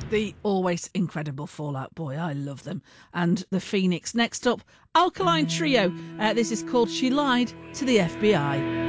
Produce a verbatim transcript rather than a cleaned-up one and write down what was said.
The always incredible Fall Out Boy. I love them. And the Phoenix. Next up, Alkaline Trio. Uh, this is called She Lied to the F B I.